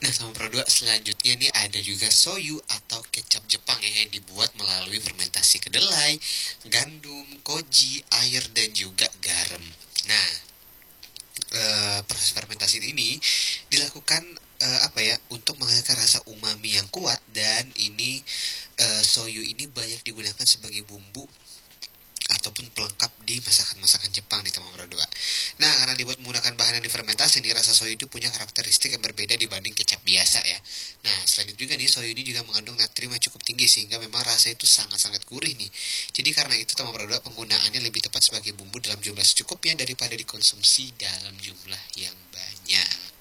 Nah, sama produk selanjutnya nih ada juga soyu atau kecap Jepang ya, yang dibuat melalui fermentasi kedelai, gandum, koji, air, dan juga garam. Nah, proses fermentasi ini dilakukan apa ya, untuk menghasilkan rasa umami yang kuat, dan ini soyu ini banyak digunakan sebagai bumbu ataupun pelengkap di masakan-masakan Jepang di Tamam Brodua. Nah, karena dibuat menggunakan bahan yang difermentasi nih, rasa soy itu punya karakteristik yang berbeda dibanding kecap biasa ya. Nah, selain itu juga nih, soy ini juga mengandung natrium yang cukup tinggi sehingga memang rasanya itu sangat-sangat gurih nih. Jadi karena itu Tamam Brodua penggunaannya lebih tepat sebagai bumbu dalam jumlah secukupnya daripada dikonsumsi dalam jumlah yang banyak.